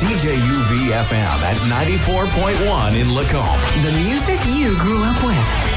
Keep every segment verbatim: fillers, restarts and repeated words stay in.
C J U V F M at ninety-four point one in Lacombe. The music you grew up with.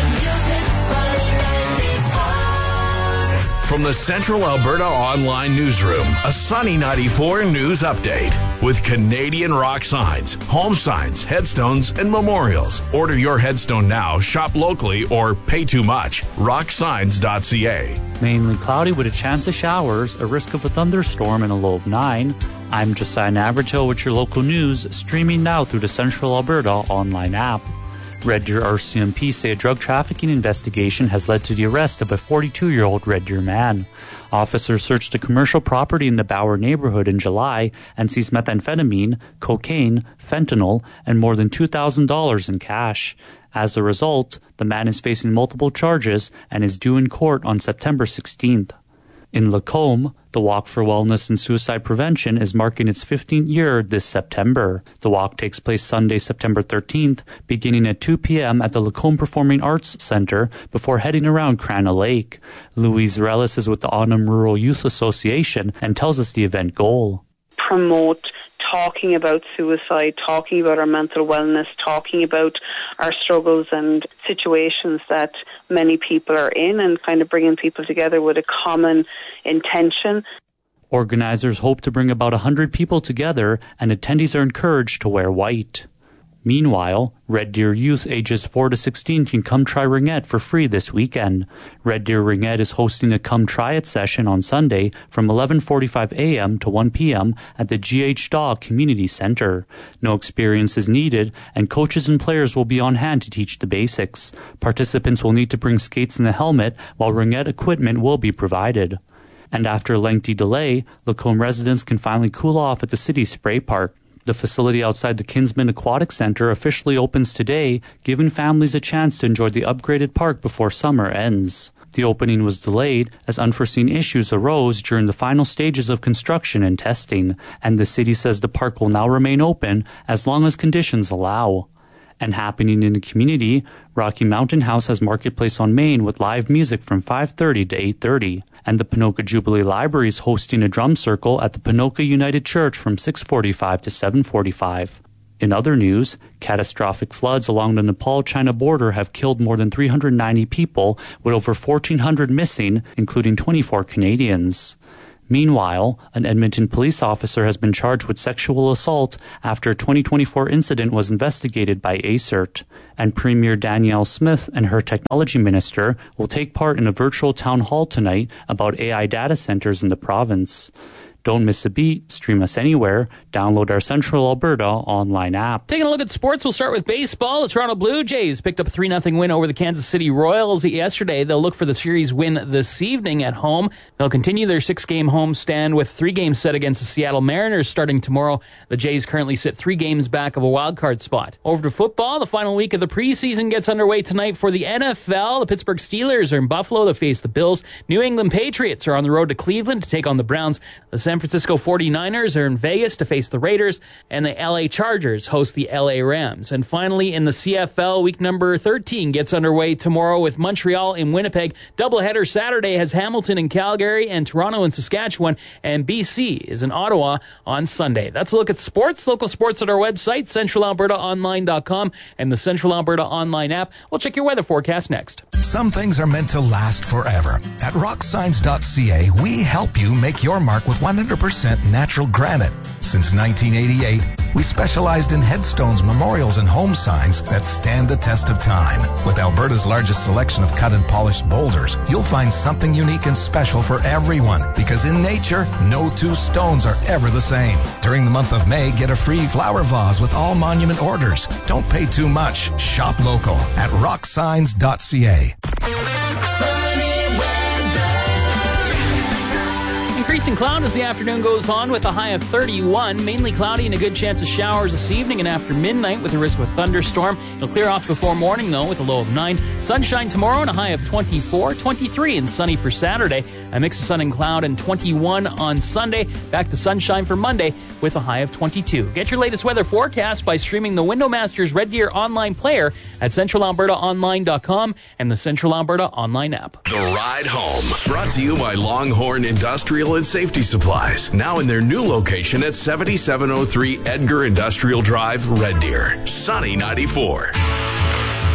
From the Central Alberta Online Newsroom, a Sunny ninety-four news update with Canadian rock signs, home signs, headstones, and memorials. Order your headstone now, shop locally, or pay too much. rock signs dot c a. Mainly cloudy with a chance of showers, a risk of a thunderstorm, and a low of nine. I'm Josiah Navratil with your local news, streaming now through the Central Alberta Online app. Red Deer R C M P say a drug trafficking investigation has led to the arrest of a forty-two-year-old Red Deer man. Officers searched a commercial property in the Bauer neighborhood in July and seized methamphetamine, cocaine, fentanyl, and more than two thousand dollars in cash. As a result, the man is facing multiple charges and is due in court on September sixteenth. In Lacombe, the Walk for Wellness and Suicide Prevention is marking its fifteenth year this September. The walk takes place Sunday, September thirteenth, beginning at two p.m. at the Lacombe Performing Arts Centre before heading around Crana Lake. Louise Relis is with the Autumn Rural Youth Association and tells us the event goal. Promote talking about suicide, talking about our mental wellness, talking about our struggles and situations that many people are in, and kind of bringing people together with a common intention. Organizers hope to bring about one hundred people together, and attendees are encouraged to wear white. Meanwhile, Red Deer youth ages four to sixteen can come try Ringette for free this weekend. Red Deer Ringette is hosting a Come Try It session on Sunday from eleven forty-five a.m. to one p.m. at the G H Daw Community Center. No experience is needed, and coaches and players will be on hand to teach the basics. Participants will need to bring skates and a helmet, while Ringette equipment will be provided. And after a lengthy delay, Lacombe residents can finally cool off at the city's spray park. The facility outside the Kinsman Aquatic Center officially opens today, giving families a chance to enjoy the upgraded park before summer ends. The opening was delayed as unforeseen issues arose during the final stages of construction and testing, and the city says the park will now remain open as long as conditions allow. And happening in the community, Rocky Mountain House has Marketplace on Main with live music from five thirty to eight thirty. And the Ponoka Jubilee Library is hosting a drum circle at the Ponoka United Church from six forty-five to seven forty-five. In other news, catastrophic floods along the Nepal-China border have killed more than three hundred ninety people, with over fourteen hundred missing, including twenty-four Canadians. Meanwhile, an Edmonton police officer has been charged with sexual assault after a twenty twenty-four incident was investigated by A C E R T. And Premier Danielle Smith and her technology minister will take part in a virtual town hall tonight about A I data centers in the province. Don't miss a beat. Stream us anywhere. Download our Central Alberta online app. Taking a look at sports, we'll start with baseball. The Toronto Blue Jays picked up a three nothing win over the Kansas City Royals yesterday. They'll look for the series win this evening at home. They'll continue their six-game homestand with three games set against the Seattle Mariners starting tomorrow. The Jays currently sit three games back of a wildcard spot. Over to football, the final week of the preseason gets underway tonight for the N F L. The Pittsburgh Steelers are in Buffalo to face the Bills. New England Patriots are on the road to Cleveland to take on the Browns. The San Francisco forty-niners are in Vegas to face the Raiders, and the L A Chargers host the L A Rams. And finally, in the C F L, week number thirteen gets underway tomorrow with Montreal in Winnipeg. Doubleheader Saturday has Hamilton in Calgary and Toronto in Saskatchewan, and B C is in Ottawa on Sunday. That's a look at sports. Local sports at our website, central alberta online dot com, and the Central Alberta Online app. We'll check your weather forecast next. Some things are meant to last forever. At rock signs dot c a, we help you make your mark with one hundred percent natural granite. Since nineteen eighty-eight, we specialized in headstones, memorials, and home signs that stand the test of time. With Alberta's largest selection of cut and polished boulders, you'll find something unique and special for everyone, because in nature, no two stones are ever the same. During the month of May, get a free flower vase with all monument orders. Don't pay too much. Shop local at rock signs dot c a. Increasing cloud as the afternoon goes on with a high of thirty-one. Mainly cloudy and a good chance of showers this evening and after midnight with a risk of a thunderstorm. It'll clear off before morning, though, with a low of nine. Sunshine tomorrow and a high of twenty-four. twenty-three and sunny for Saturday. A mix of sun and cloud and twenty-one on Sunday. Back to sunshine for Monday with a high of twenty-two. Get your latest weather forecast by streaming the Windowmasters Red Deer online player at central alberta online dot com and the Central Alberta Online app. The Ride Home, brought to you by Longhorn Industrial and Safety Supplies, now in their new location at seventy-seven oh three Edgar Industrial Drive, Red Deer. Sunny ninety-four.